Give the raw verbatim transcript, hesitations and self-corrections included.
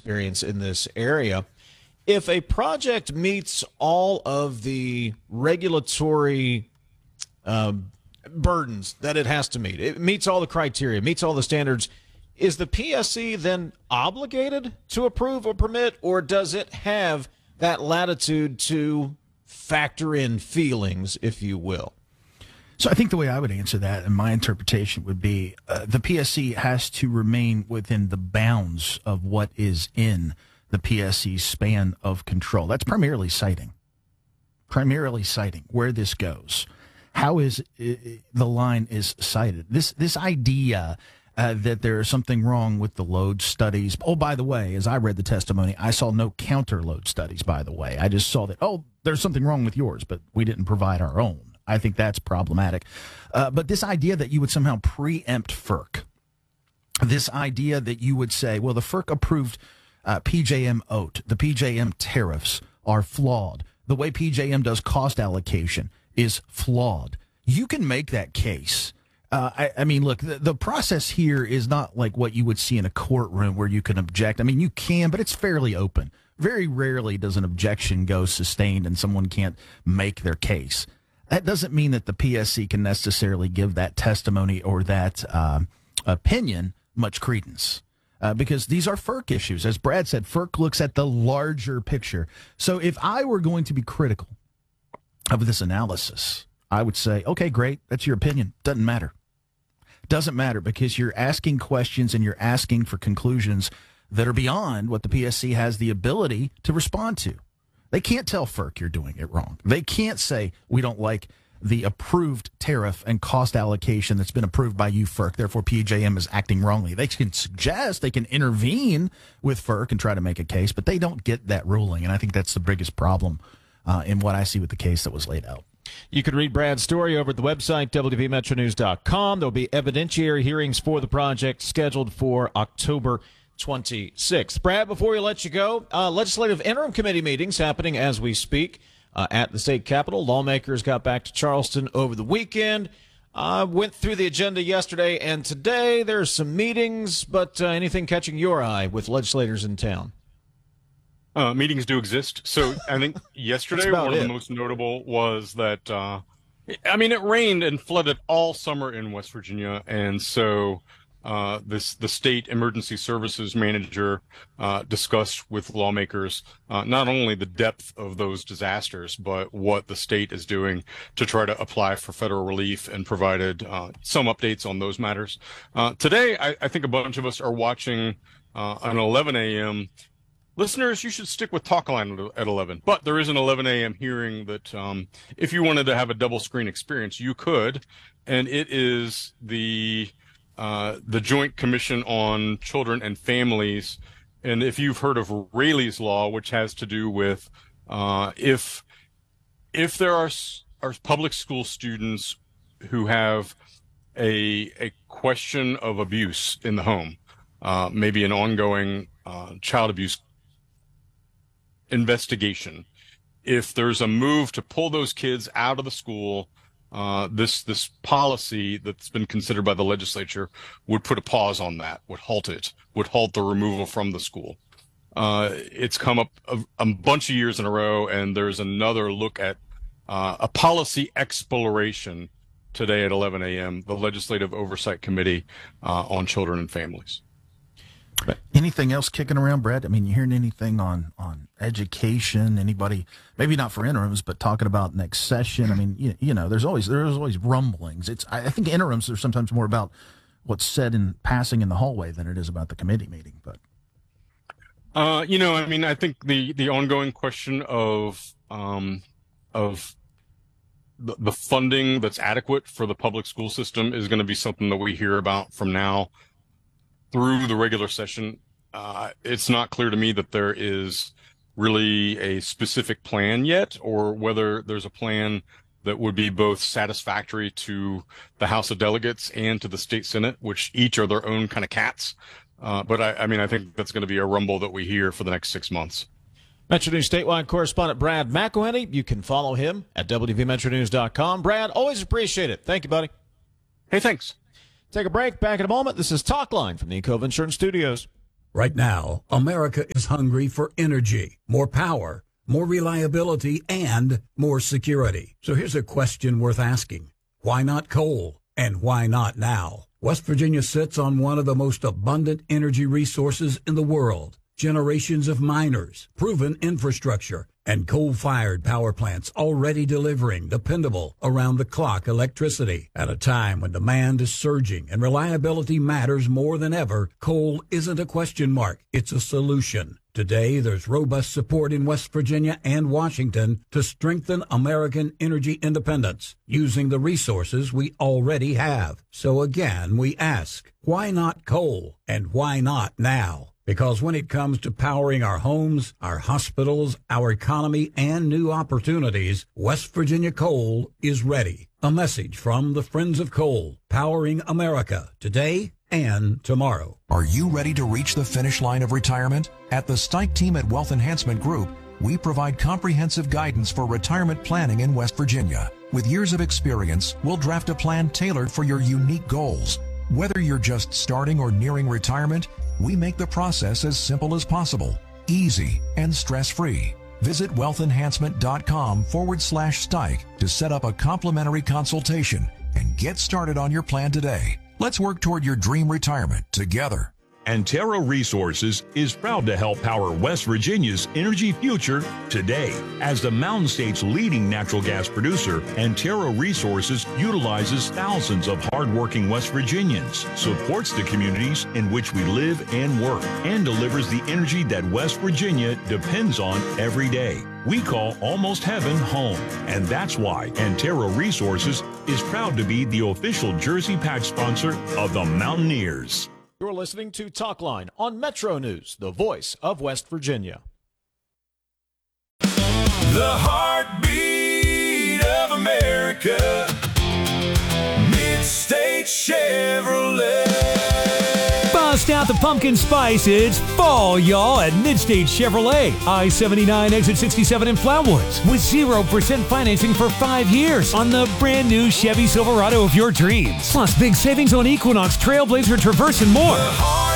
experience in this area. If a project meets all of the regulatory um, burdens that it has to meet, it meets all the criteria, meets all the standards, is the P S C then obligated to approve a permit, or does it have that latitude to factor in feelings, if you will? So I think the way I would answer that, and my interpretation would be, uh, the P S C has to remain within the bounds of what is in the P S C's span of control. That's primarily citing, primarily citing where this goes. How is it, the line is cited? This this idea uh, that there is something wrong with the load studies. Oh, by the way, as I read the testimony, I saw no counter load studies. By the way, I just saw that. Oh, there's something wrong with yours, but we didn't provide our own. I think that's problematic. Uh, but this idea that you would somehow preempt FERC, this idea that you would say, well, the FERC approved uh, P J M O T, the P J M tariffs are flawed. The way P J M does cost allocation is flawed. You can make that case. Uh, I, I mean, look, the, the process here is not like what you would see in a courtroom where you can object. I mean, you can, but it's fairly open. Very rarely does an objection go sustained and someone can't make their case. That doesn't mean that the P S C can necessarily give that testimony or that uh, opinion much credence. Uh, because these are FERC issues. As Brad said, FERC looks at the larger picture. So if I were going to be critical of this analysis, I would say, okay, great, that's your opinion. Doesn't matter. Doesn't matter because you're asking questions and you're asking for conclusions that are beyond what the P S C has the ability to respond to. They can't tell FERC you're doing it wrong. They can't say we don't like the approved tariff and cost allocation that's been approved by you, FERC. Therefore, P J M is acting wrongly. They can suggest, they can intervene with FERC and try to make a case, but they don't get that ruling. And I think that's the biggest problem uh, in what I see with the case that was laid out. You can read Brad's story over at the website, W V Metro News dot com. There'll be evidentiary hearings for the project scheduled for October twenty-sixth. Brad, before we let you go, uh, legislative interim committee meetings happening as we speak uh, at the state capitol. Lawmakers got back to Charleston over the weekend. Uh, went through the agenda yesterday and today. There's some meetings, but uh, anything catching your eye with legislators in town? Uh, meetings do exist. So I think yesterday one it. of the most notable was that, uh, I mean, it rained and flooded all summer in West Virginia. And so uh, this the state emergency services manager uh, discussed with lawmakers uh, not only the depth of those disasters, but what the state is doing to try to apply for federal relief, and provided uh, some updates on those matters. Uh, today, I, I think a bunch of us are watching uh, an eleven a.m. Listeners, you should stick with Talkline at eleven. But there is an eleven a.m. hearing that um, if you wanted to have a double screen experience, you could. And it is the uh, the Joint Commission on Children and Families. And if you've heard of Rayleigh's Law, which has to do with uh, if if there are, are public school students who have a, a question of abuse in the home, uh, maybe an ongoing uh, child abuse investigation. If there's a move to pull those kids out of the school, uh, this this policy that's been considered by the legislature would put a pause on that, would halt it, would halt the removal from the school. Uh, it's come up a, a bunch of years in a row, and there's another look at uh, a policy exploration today at eleven a.m., the Legislative Oversight Committee uh, on Children and Families. But anything else kicking around, Brad? I mean, you hearing anything on, on education? Anybody, maybe not for interims, but talking about next session? I mean, you, you know, there's always there's always rumblings. It's I, I think interims are sometimes more about what's said in passing in the hallway than it is about the committee meeting. But uh, you know, I mean, I think the the ongoing question of um, of the, the funding that's adequate for the public school system is going to be something that we hear about from now through the regular session. Uh, it's not clear to me that there is really a specific plan yet, or whether there's a plan that would be both satisfactory to the House of Delegates and to the State Senate, which each are their own kind of cats. Uh, but I, I mean, I think that's going to be a rumble that we hear for the next six months. Metro News statewide correspondent Brad McElhenney. You can follow him at W V Metro News dot com. Brad, always appreciate it. Thank you, buddy. Hey, thanks. Take a break. Back in a moment. This is Talkline from the Encova Insurance Studios. Right now, America is hungry for energy, more power, more reliability, and more security. So here's a question worth asking. Why not coal? And why not now? West Virginia sits on one of the most abundant energy resources in the world. Generations of miners, proven infrastructure, and coal-fired power plants already delivering dependable, around-the-clock electricity. At a time when demand is surging and reliability matters more than ever, coal isn't a question mark, it's a solution. Today, there's robust support in West Virginia and Washington to strengthen American energy independence using the resources we already have. So again, we ask, why not coal? And why not now? Because when it comes to powering our homes, our hospitals, our economy, and new opportunities, West Virginia Coal is ready. A message from the Friends of Coal, powering America today and tomorrow. Are you ready to reach the finish line of retirement? At the Stike team at Wealth Enhancement Group, we provide comprehensive guidance for retirement planning in West Virginia. With years of experience, we'll draft a plan tailored for your unique goals. Whether you're just starting or nearing retirement, we make the process as simple as possible, easy, and stress-free. Visit wealthenhancement.com forward slash Stike to set up a complimentary consultation and get started on your plan today. Let's work toward your dream retirement together. Antero Resources is proud to help power West Virginia's energy future today. As the Mountain State's leading natural gas producer, Antero Resources utilizes thousands of hardworking West Virginians, supports the communities in which we live and work, and delivers the energy that West Virginia depends on every day. We call Almost Heaven home, and that's why Antero Resources is proud to be the official jersey patch sponsor of the Mountaineers. You're listening to Talkline on Metro News, the voice of West Virginia. The heartbeat of America, Mid-State Chevrolet. Bust out the pumpkin spice. It's fall, y'all, at Mid-State Chevrolet. I seventy-nine, exit sixty-seven in Flatwoods. With zero percent financing for five years on the brand new Chevy Silverado of your dreams. Plus big savings on Equinox, Trailblazer, Traverse, and more.